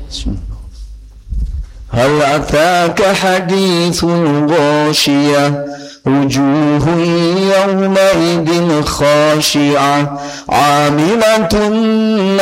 هل أتاك حديث الغاشية وجوه يومئذ خاشعة عاملة